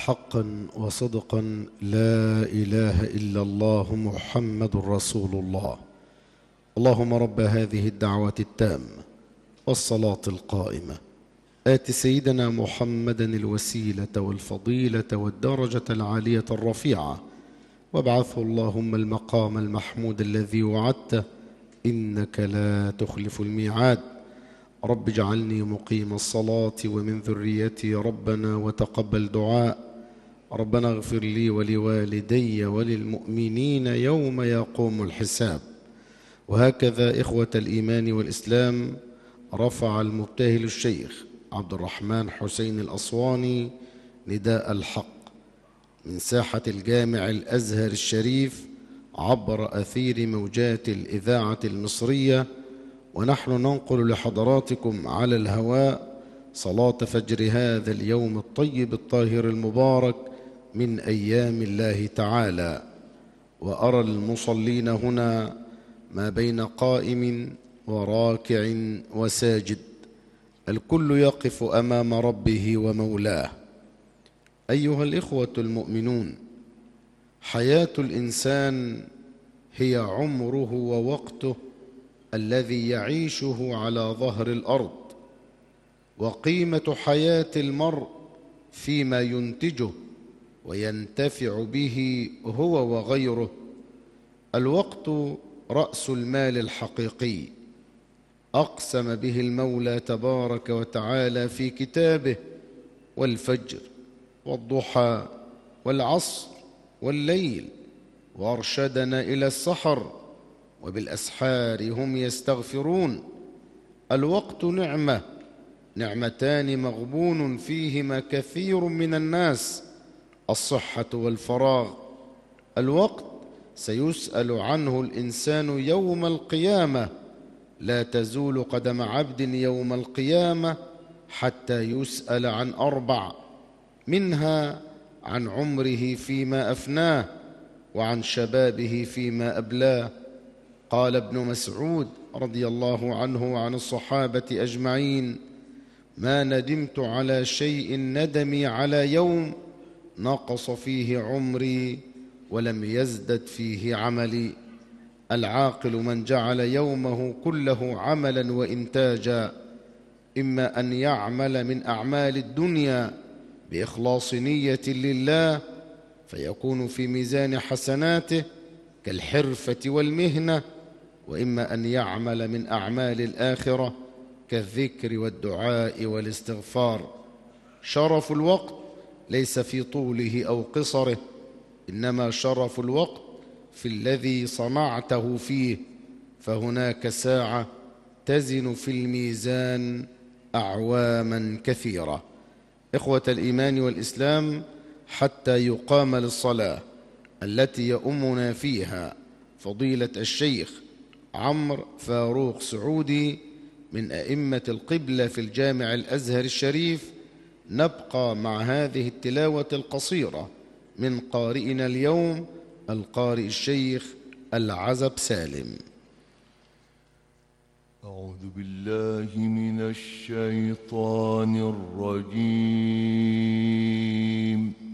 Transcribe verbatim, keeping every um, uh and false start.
حقا وصدقا لا إله إلا الله محمد رسول الله. اللهم رب هذه الدعوة التامة والصلاة القائمة آت سيدنا محمدا الوسيلة والفضيلة والدرجة العالية الرفيعة، وابعثه اللهم المقام المحمود الذي وعدته إنك لا تخلف الميعاد. رب اجعلني مقيم الصلاة ومن ذريتي ربنا وتقبل دعاء. ربنا اغفر لي ولوالدي وللمؤمنين يوم يقوم الحساب. وهكذا إخوة الإيمان والإسلام رفع المبتهل الشيخ عبد الرحمن حسين الأسواني نداء الحق من ساحة الجامع الأزهر الشريف عبر أثير موجات الإذاعة المصرية، ونحن ننقل لحضراتكم على الهواء صلاة فجر هذا اليوم الطيب الطاهر المبارك من أيام الله تعالى. وأرى المصلين هنا ما بين قائم وراكع وساجد، الكل يقف أمام ربه ومولاه. أيها الإخوة المؤمنون، حياة الإنسان هي عمره ووقته الذي يعيشه على ظهر الأرض، وقيمة حياة المرء فيما ينتجه وينتفع به هو وغيره. الوقت رأس المال الحقيقي، أقسم به المولى تبارك وتعالى في كتابه: والفجر والضحى والعصر والليل، وارشدنا إلى السحر وبالأسحار هم يستغفرون. الوقت نعمة، نعمتان مغبون فيهما كثير من الناس: الصحة والفراغ. الوقت سيسأل عنه الإنسان يوم القيامة، لا تزول قدم عبد يوم القيامة حتى يسأل عن أربع، منها عن عمره فيما أفناه، وعن شبابه فيما أبلاه. قال ابن مسعود رضي الله عنه وعن الصحابة أجمعين: ما ندمت على شيء ندمي على يوم نقص فيه عمري ولم يزدد فيه عملي. العاقل من جعل يومه كله عملا وإنتاجا، إما أن يعمل من أعمال الدنيا بإخلاص نية لله فيكون في ميزان حسناته كالحرفة والمهنة، وإما أن يعمل من أعمال الآخرة كالذكر والدعاء والاستغفار. شرف الوقت ليس في طوله أو قصره، إنما شرف الوقت في الذي صنعته فيه، فهناك ساعة تزن في الميزان أعواما كثيرة. إخوة الإيمان والإسلام، حتى يقام للصلاة التي يؤمنا فيها فضيلة الشيخ عمرو فاروق سعودي من أئمة القبلة في الجامع الأزهر الشريف، نبقى مع هذه التلاوة القصيرة من قارئنا اليوم القارئ الشيخ العزب سالم. أعوذ بالله من الشيطان الرجيم.